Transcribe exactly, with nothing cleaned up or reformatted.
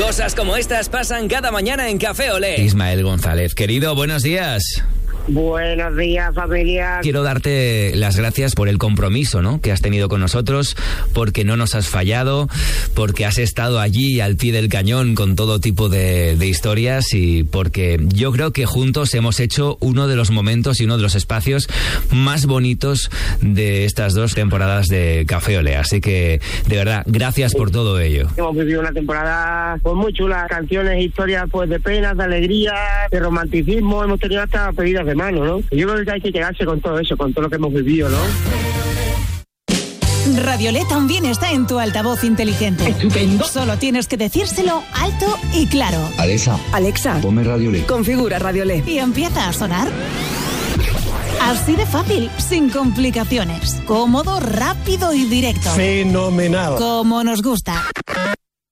Cosas como estas pasan cada mañana en Café Olé. Ismael González, querido, buenos días. Buenos días, familia. Quiero darte las gracias por el compromiso, ¿no?, que has tenido con nosotros, porque no nos has fallado, porque has estado allí al pie del cañón con todo tipo de, de historias, y porque yo creo que juntos hemos hecho uno de los momentos y uno de los espacios más bonitos de estas dos temporadas de Café Olé. Así que, de verdad, gracias por todo ello. Hemos vivido una temporada pues muy chula, canciones, historias pues de penas, de alegría, de romanticismo, hemos tenido hasta pedidas de mano, ¿no? Yo creo que hay que quedarse con todo eso, con todo lo que hemos vivido, ¿no? Radiolé también está en tu altavoz inteligente. ¡Estupendo! Solo tienes que decírselo alto y claro. Alexa, Alexa, ponme Radiolé. configura Radiolé. Y empieza a sonar. Así de fácil, sin complicaciones. Cómodo, rápido y directo. Fenomenal. Como nos gusta.